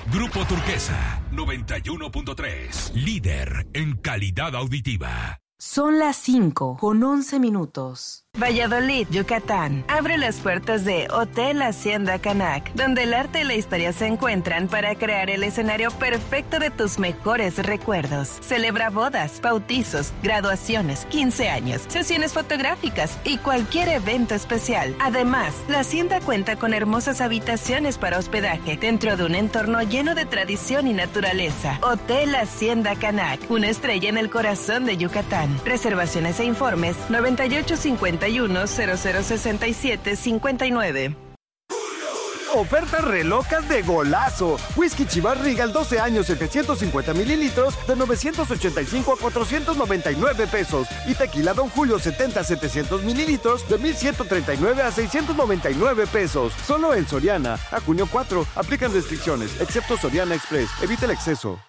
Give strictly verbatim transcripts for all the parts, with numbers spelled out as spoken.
Grupo Turquesa, noventa y uno punto tres. Líder en calidad auditiva. Son las cinco con once minutos. Valladolid, Yucatán. Abre las puertas de Hotel Hacienda Canac, donde el arte y la historia se encuentran para crear el escenario perfecto de tus mejores recuerdos. Celebra bodas, bautizos, graduaciones, quince años, sesiones fotográficas y cualquier evento especial. Además, la hacienda cuenta con hermosas habitaciones para hospedaje dentro de un entorno lleno de tradición y naturaleza. Hotel Hacienda Canac, una estrella en el corazón de Yucatán. Reservaciones e informes noventa y ocho cincuenta y uno cero cero sesenta y siete cincuenta y nueve. Ofertas relocas de golazo. Whisky Chivas Regal doce años, setecientos cincuenta mililitros de novecientos ochenta y cinco a cuatrocientos noventa y nueve pesos. Y tequila Don Julio setenta, setecientos mililitros de mil ciento treinta y nueve a seiscientos noventa y nueve pesos. Solo en Soriana. A junio cuatro. Aplican restricciones, excepto Soriana Express. Evita el exceso.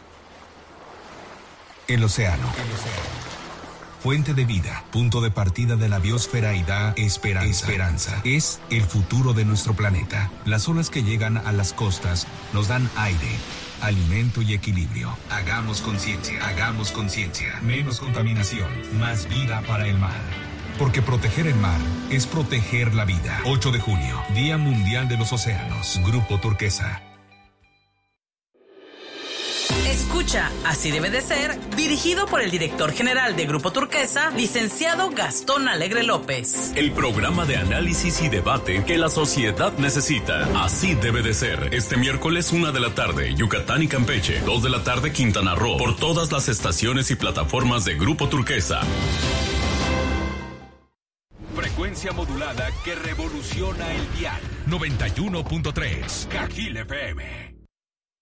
El océano. El océano. Fuente de vida, punto de partida de la biosfera y da esperanza. Esperanza. Es el futuro de nuestro planeta. Las olas que llegan a las costas nos dan aire, alimento y equilibrio. Hagamos conciencia, hagamos conciencia. Menos contaminación, más vida para el mar. Porque proteger el mar es proteger la vida. ocho de junio, Día Mundial de los Océanos. Grupo Turquesa. Escucha, Así debe de ser, dirigido por el director general de Grupo Turquesa, licenciado Gastón Alegre López. El programa de análisis y debate que la sociedad necesita. Así debe de ser. Este miércoles, una de la tarde, Yucatán y Campeche. Dos de la tarde, Quintana Roo. Por todas las estaciones y plataformas de Grupo Turquesa. Frecuencia modulada que revoluciona el dial. noventa y uno punto tres. Cajil F M.